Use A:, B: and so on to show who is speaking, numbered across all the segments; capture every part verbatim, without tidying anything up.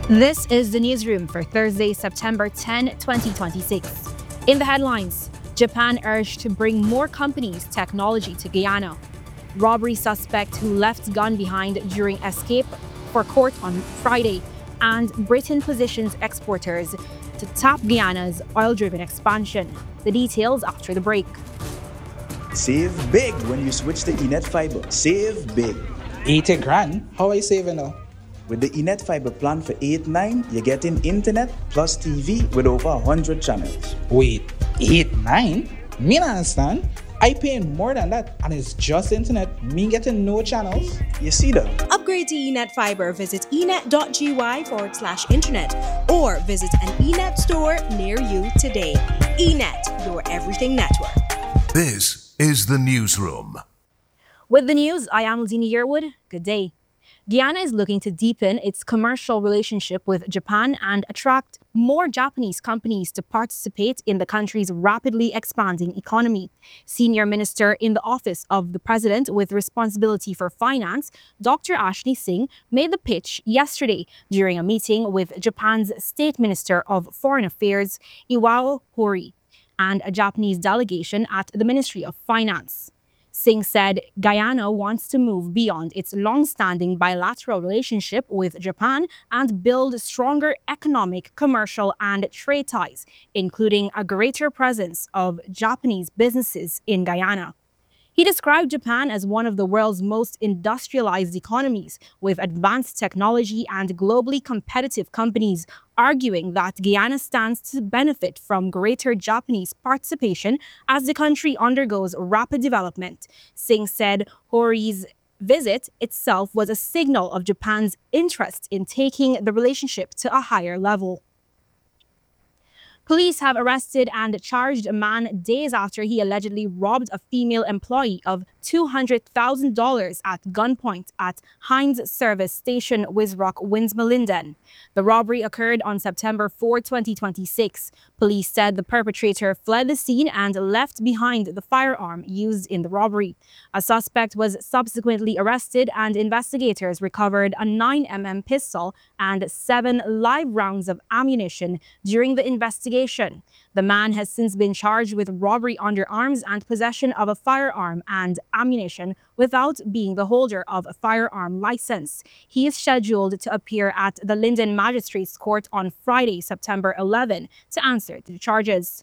A: This is the newsroom for Thursday, September tenth, twenty twenty-six. In the headlines, Japan urged to bring more companies' technology to Guyana. Robbery suspect who left gun behind during escape for court on Friday. And Britain positions exporters to tap Guyana's oil-driven expansion. The details after the break.
B: Save big when you switch to eNet Fiber. Save big.
C: eighty grand? How I saving now?
B: With the eNet Fiber plan for eight nine, you're getting internet plus T V with over one hundred channels.
C: Wait, eight nine? Me not understand. I paying more than that and it's just internet. Me getting no channels.
B: You see that?
D: Upgrade to eNet Fiber. Visit enet.gy forward slash internet or visit an eNet store near you today. eNet, your everything network.
E: This is the newsroom.
A: With the news, I am Ladina Yearwood. Good day. Guyana is looking to deepen its commercial relationship with Japan and attract more Japanese companies to participate in the country's rapidly expanding economy. Senior Minister in the Office of the President with responsibility for finance, Doctor Ashley Singh, made the pitch yesterday during a meeting with Japan's State Minister of Foreign Affairs, Iwao Hori, and a Japanese delegation at the Ministry of Finance. Singh said Guyana wants to move beyond its long-standing bilateral relationship with Japan and build stronger economic, commercial, and trade ties, including a greater presence of Japanese businesses in Guyana. He described Japan as one of the world's most industrialized economies, with advanced technology and globally competitive companies, arguing that Guyana stands to benefit from greater Japanese participation as the country undergoes rapid development. Singh said Hori's visit itself was a signal of Japan's interest in taking the relationship to a higher level. Police have arrested and charged a man days after he allegedly robbed a female employee of two hundred thousand dollars at gunpoint at Hines Service Station, Wisrock, Winsma Linden. The robbery occurred on September fourth, twenty twenty-six. Police said the perpetrator fled the scene and left behind the firearm used in the robbery. A suspect was subsequently arrested and investigators recovered a nine millimeter pistol and seven live rounds of ammunition during the investigation. The man has since been charged with robbery under arms and possession of a firearm and ammunition without being the holder of a firearm license. He is scheduled to appear at the Linden Magistrates Court on Friday, September eleventh, to answer the charges.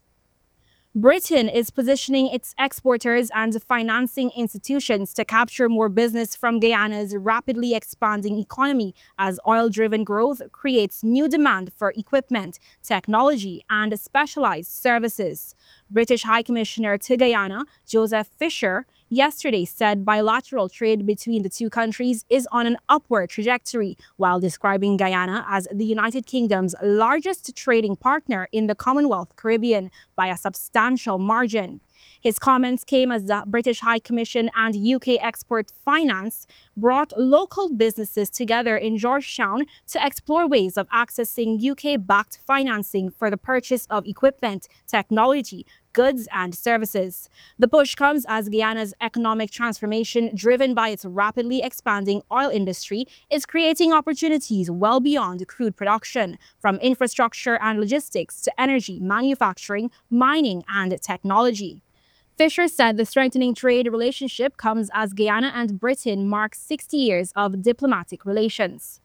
A: Britain is positioning its exporters and financing institutions to capture more business from Guyana's rapidly expanding economy as oil-driven growth creates new demand for equipment, technology, and specialized services. British High Commissioner to Guyana, Joseph Fisher, yesterday said bilateral trade between the two countries is on an upward trajectory, while describing Guyana as the United Kingdom's largest trading partner in the Commonwealth Caribbean by a substantial margin. His comments came as the British High Commission and U K Export Finance brought local businesses together in Georgetown to explore ways of accessing U K-backed financing for the purchase of equipment, technology, goods, and services. The push comes as Guyana's economic transformation, driven by its rapidly expanding oil industry, is creating opportunities well beyond crude production, from infrastructure and logistics to energy, manufacturing, mining, and technology. Fisher said the strengthening trade relationship comes as Guyana and Britain mark sixty years of diplomatic relations.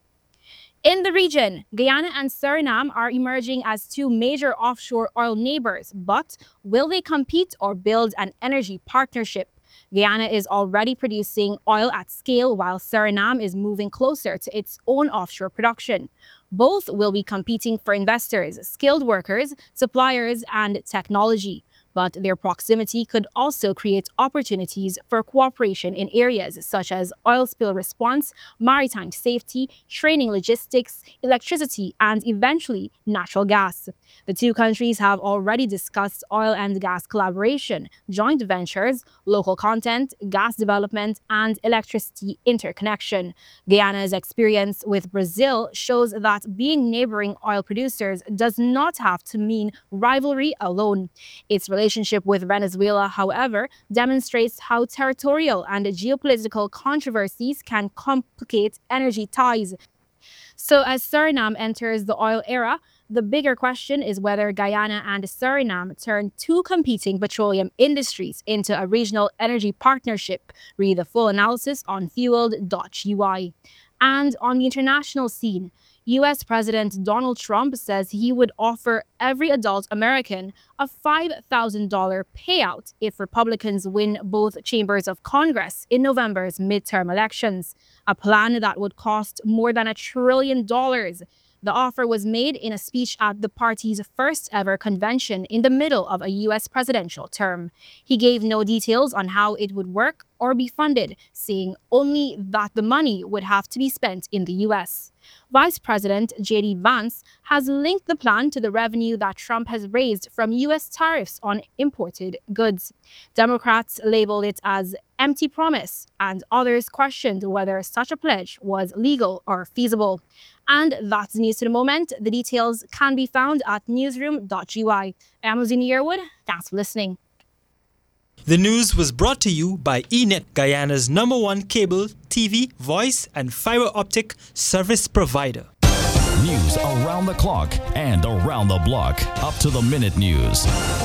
A: In the region, Guyana and Suriname are emerging as two major offshore oil neighbors, but will they compete or build an energy partnership? Guyana is already producing oil at scale, while Suriname is moving closer to its own offshore production. Both will be competing for investors, skilled workers, suppliers, and technology. But their proximity could also create opportunities for cooperation in areas such as oil spill response, maritime safety, training logistics, electricity, and eventually natural gas. The two countries have already discussed oil and gas collaboration, joint ventures, local content, gas development, and electricity interconnection. Guyana's experience with Brazil shows that being neighboring oil producers does not have to mean rivalry alone. Its relationship with Venezuela, however, demonstrates how territorial and geopolitical controversies can complicate energy ties. So as Suriname enters the oil era, the bigger question is whether Guyana and Suriname turn two competing petroleum industries into a regional energy partnership. Read the full analysis on fueled dot U I. And on the international scene, U S President Donald Trump says he would offer every adult American a five thousand dollars payout if Republicans win both chambers of Congress in November's midterm elections, a plan that would cost more than a trillion dollars. The offer was made in a speech at the party's first ever convention in the middle of a U S presidential term. He gave no details on how it would work or be funded, saying only that the money would have to be spent in the U S. Vice President J D Vance has linked the plan to the revenue that Trump has raised from U S tariffs on imported goods. Democrats labeled it as empty promise, and others questioned whether such a pledge was legal or feasible. And that's news to the moment. The details can be found at newsroom dot U I. I'm Rosina Yearwood. Thanks for listening.
F: The news was brought to you by E Net, Guyana's number one cable, T V, voice, and fiber optic service provider.
G: News around the clock and around the block. Up to the minute news.